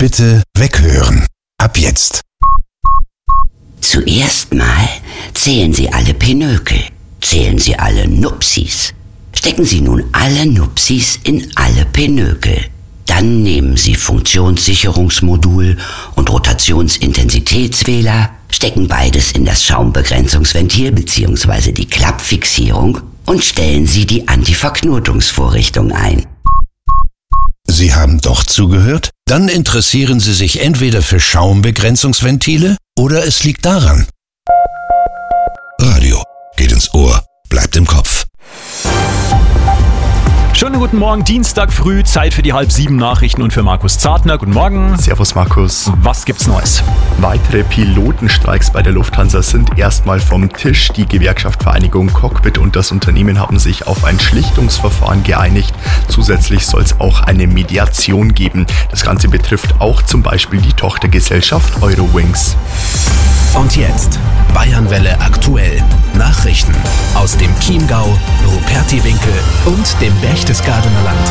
Bitte weghören. Ab jetzt. Zuerst mal zählen Sie alle Pinökel. Zählen Sie alle Nupsis. Stecken Sie nun alle Nupsis in alle Pinökel. Dann nehmen Sie Funktionssicherungsmodul und Rotationsintensitätswähler, stecken beides in das Schaumbegrenzungsventil bzw. die Klappfixierung und stellen Sie die Antiverknotungsvorrichtung ein. Sie haben doch zugehört? Dann interessieren Sie sich entweder für Schaumbegrenzungsventile oder es liegt daran. Radio geht ins Ohr, bleibt im Kopf. Schönen guten Morgen, Dienstag früh, Zeit für die 6:30 Nachrichten und für Markus Zartner. Guten Morgen. Servus Markus. Was gibt's Neues? Weitere Pilotenstreiks bei der Lufthansa sind erstmal vom Tisch. Die Gewerkschaft Vereinigung Cockpit und das Unternehmen haben sich auf ein Schlichtungsverfahren geeinigt. Zusätzlich soll es auch eine Mediation geben. Das Ganze betrifft auch zum Beispiel die Tochtergesellschaft Eurowings. Und jetzt Bayernwelle aktuell. Nachrichten aus dem Chiemgau, Rupertiwinkel und dem Berchtesgadener Land.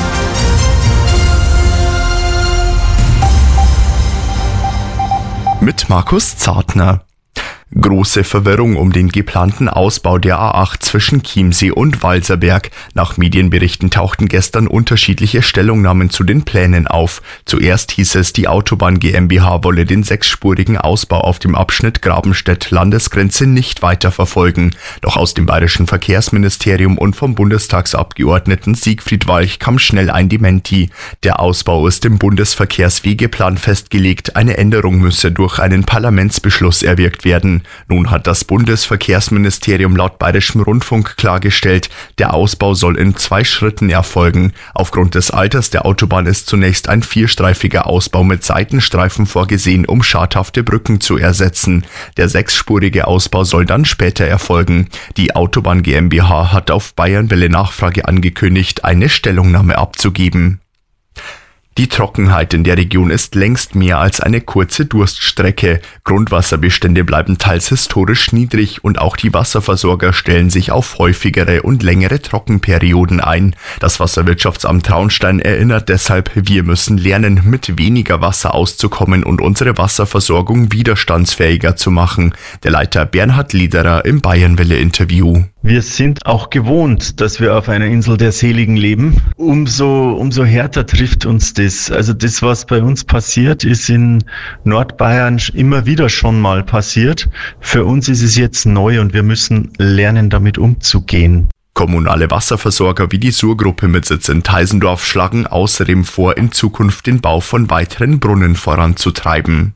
Mit Markus Zartner. Große Verwirrung um den geplanten Ausbau der A8 zwischen Chiemsee und Walserberg. Nach Medienberichten tauchten gestern unterschiedliche Stellungnahmen zu den Plänen auf. Zuerst hieß es, die Autobahn GmbH wolle den 6-spurigen Ausbau auf dem Abschnitt Grabenstedt-Landesgrenze nicht weiter verfolgen. Doch aus dem bayerischen Verkehrsministerium und vom Bundestagsabgeordneten Siegfried Walch kam schnell ein Dementi. Der Ausbau ist im Bundesverkehrswegeplan festgelegt. Eine Änderung müsse durch einen Parlamentsbeschluss erwirkt werden. Nun hat das Bundesverkehrsministerium laut Bayerischem Rundfunk klargestellt, der Ausbau soll in 2 Schritten erfolgen. Aufgrund des Alters der Autobahn ist zunächst ein 4-streifiger Ausbau mit Seitenstreifen vorgesehen, um schadhafte Brücken zu ersetzen. Der 6-spurige Ausbau soll dann später erfolgen. Die Autobahn GmbH hat auf Bayernwelle Nachfrage angekündigt, eine Stellungnahme abzugeben. Die Trockenheit in der Region ist längst mehr als eine kurze Durststrecke. Grundwasserbestände bleiben teils historisch niedrig und auch die Wasserversorger stellen sich auf häufigere und längere Trockenperioden ein. Das Wasserwirtschaftsamt Traunstein erinnert deshalb, wir müssen lernen, mit weniger Wasser auszukommen und unsere Wasserversorgung widerstandsfähiger zu machen. Der Leiter Bernhard Lederer im Bayernwelle-Interview. Wir sind auch gewohnt, dass wir auf einer Insel der Seligen leben. Umso härter trifft uns das. Also das, was bei uns passiert, ist in Nordbayern immer wieder schon mal passiert. Für uns ist es jetzt neu und wir müssen lernen, damit umzugehen. Kommunale Wasserversorger wie die Surgruppe mit Sitz in Teisendorf schlagen außerdem vor, in Zukunft den Bau von weiteren Brunnen voranzutreiben.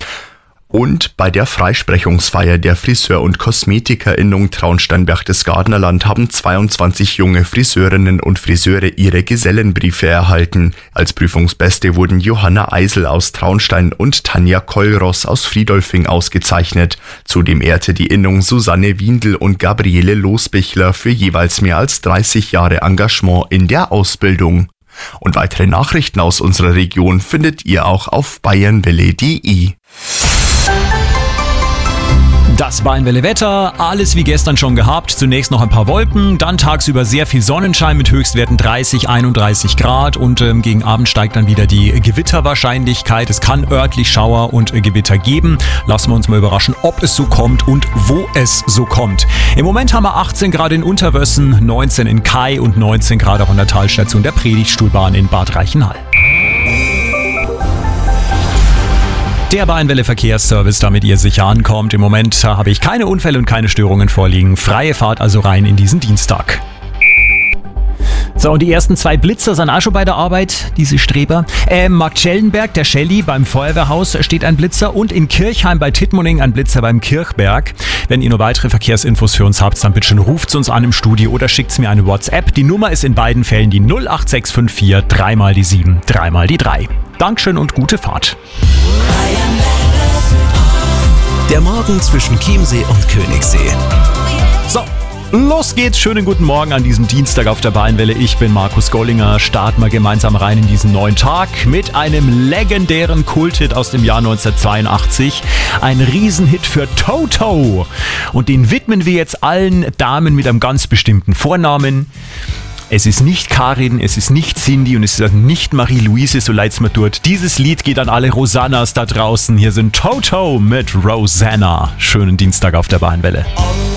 Und bei der Freisprechungsfeier der Friseur- und Kosmetikerinnung Traunstein-Berchtesgadener Land haben 22 junge Friseurinnen und Friseure ihre Gesellenbriefe erhalten. Als Prüfungsbeste wurden Johanna Eisel aus Traunstein und Tanja Keulross aus Friedolfing ausgezeichnet. Zudem ehrte die Innung Susanne Windel und Gabriele Losbichler für jeweils mehr als 30 Jahre Engagement in der Ausbildung. Und weitere Nachrichten aus unserer Region findet ihr auch auf bayernwelle.de. Das Bayernwelle Wetter, alles wie gestern schon gehabt. Zunächst noch ein paar Wolken, dann tagsüber sehr viel Sonnenschein mit Höchstwerten 30, 31 Grad und gegen Abend steigt dann wieder die Gewitterwahrscheinlichkeit. Es kann örtlich Schauer und Gewitter geben. Lassen wir uns mal überraschen, ob es so kommt und wo es so kommt. Im Moment haben wir 18 Grad in Unterwössen, 19 in Kai und 19 Grad auch an der Talstation der Predigtstuhlbahn in Bad Reichenhall. Der Bayernwelle Verkehrsservice, damit ihr sicher ankommt. Im Moment habe ich keine Unfälle und keine Störungen vorliegen. Freie Fahrt also rein in diesen Dienstag. So, und die ersten 2 Blitzer sind auch schon bei der Arbeit, diese Streber. Marktschellenberg, der Shelly, beim Feuerwehrhaus steht ein Blitzer und in Kirchheim bei Tittmoning ein Blitzer beim Kirchberg. Wenn ihr noch weitere Verkehrsinfos für uns habt, dann bitte schon ruft uns an im Studio oder schickt mir eine WhatsApp. Die Nummer ist in beiden Fällen die 08654 3 mal die 7 3 mal die 3. Dankeschön und gute Fahrt. Der Morgen zwischen Chiemsee und Königssee. So, los geht's. Schönen guten Morgen an diesem Dienstag auf der Bayernwelle. Ich bin Markus Gollinger. Starten wir gemeinsam rein in diesen neuen Tag mit einem legendären Kulthit aus dem Jahr 1982. Ein Riesenhit für Toto. Und den widmen wir jetzt allen Damen mit einem ganz bestimmten Vornamen. Es ist nicht Karin, es ist nicht Cindy und es ist auch nicht Marie-Louise, so leid's mir tut. Dieses Lied geht an alle Rosannas da draußen. Hier sind Toto mit Rosanna. Schönen Dienstag auf der Bahnwelle.